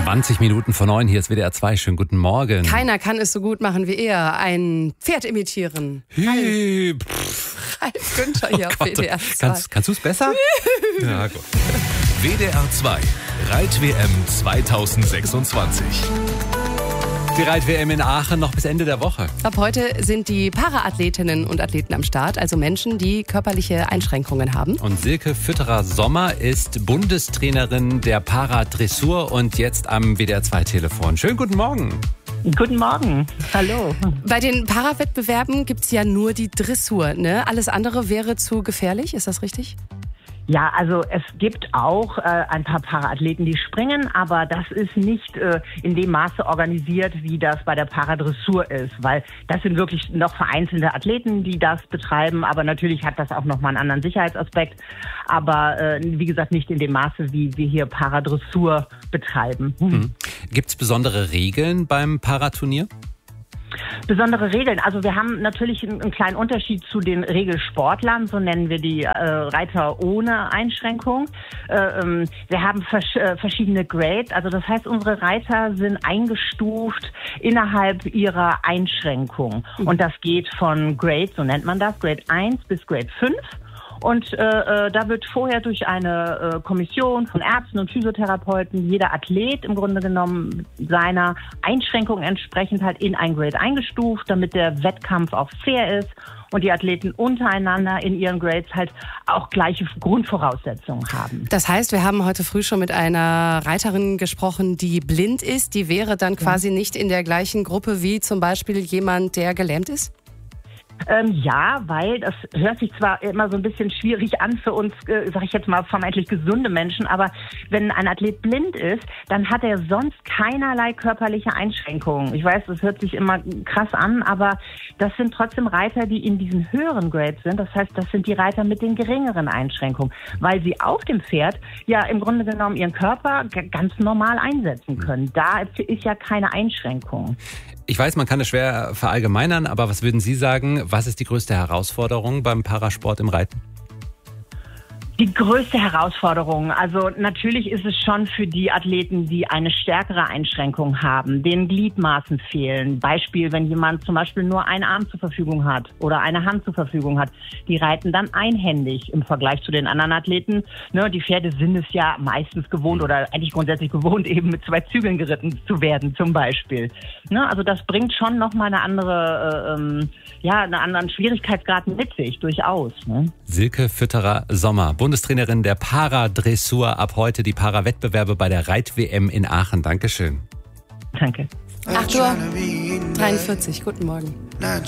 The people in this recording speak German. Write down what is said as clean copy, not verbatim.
20 Minuten vor 9, hier ist WDR 2. Schönen guten Morgen. Keiner kann es so gut machen wie er. Ein Pferd imitieren. Ralf Günther hier auf WDR 2. Kannst du es besser? Ja, gut. WDR 2 Reit-WM 2026. Die Reit-WM in Aachen noch bis Ende der Woche. Ab heute sind die Paraathletinnen und Athleten am Start, also Menschen, die körperliche Einschränkungen haben. Und Silke Fütterer-Sommer ist Bundestrainerin der Paradressur und jetzt am WDR 2 Telefon. Schönen guten Morgen. Guten Morgen. Hallo. Bei den Parawettbewerben gibt es ja nur die Dressur, ne? Alles andere wäre zu gefährlich, ist das richtig? Ja, also es gibt auch ein paar Paraathleten, die springen, aber das ist nicht in dem Maße organisiert, wie das bei der Paradressur ist, weil das sind wirklich noch vereinzelte Athleten, die das betreiben, aber natürlich hat das auch nochmal einen anderen Sicherheitsaspekt, aber wie gesagt nicht in dem Maße, wie wir hier Paradressur betreiben. Gibt es besondere Regeln beim Paraturnier? Besondere Regeln. Also wir haben natürlich einen kleinen Unterschied zu den Regelsportlern, so nennen wir die Reiter ohne Einschränkung. Wir haben verschiedene Grades, also das heißt, unsere Reiter sind eingestuft innerhalb ihrer Einschränkung. Und das geht von Grade, so nennt man das, Grade 1 bis Grade 5. Und da wird vorher durch eine Kommission von Ärzten und Physiotherapeuten jeder Athlet im Grunde genommen seiner Einschränkung entsprechend halt in ein Grade eingestuft, damit der Wettkampf auch fair ist und die Athleten untereinander in ihren Grades halt auch gleiche Grundvoraussetzungen haben. Das heißt, wir haben heute früh schon mit einer Reiterin gesprochen, die blind ist. Die wäre dann quasi nicht in der gleichen Gruppe wie zum Beispiel jemand, der gelähmt ist? Ja, weil das hört sich zwar immer so ein bisschen schwierig an für uns, sag ich jetzt mal, vermeintlich gesunde Menschen, aber wenn ein Athlet blind ist, dann hat er sonst keinerlei körperliche Einschränkungen. Ich weiß, das hört sich immer krass an, aber das sind trotzdem Reiter, die in diesen höheren Grades sind. Das heißt, das sind die Reiter mit den geringeren Einschränkungen, weil sie auf dem Pferd ja im Grunde genommen ihren Körper ganz normal einsetzen können. Da ist ja keine Einschränkung. Ich weiß, man kann es schwer verallgemeinern, aber was würden Sie sagen, was ist die größte Herausforderung beim Parasport im Reiten? Die größte Herausforderung, also natürlich ist es schon für die Athleten, die eine stärkere Einschränkung haben, denen Gliedmaßen fehlen. Beispiel, wenn jemand zum Beispiel nur einen Arm zur Verfügung hat oder eine Hand zur Verfügung hat, die reiten dann einhändig im Vergleich zu den anderen Athleten. Ne, die Pferde sind es ja meistens gewohnt oder eigentlich grundsätzlich gewohnt, eben mit 2 Zügeln geritten zu werden zum Beispiel. Ne, also das bringt schon nochmal eine andere, einen anderen Schwierigkeitsgrad mit sich, durchaus. Ne? Silke Fütterer-Sommer, Bundestrainerin der Paradressur, ab heute die Parawettbewerbe bei der Reit-WM in Aachen. Dankeschön. Danke. 8:43 Uhr. Guten Morgen.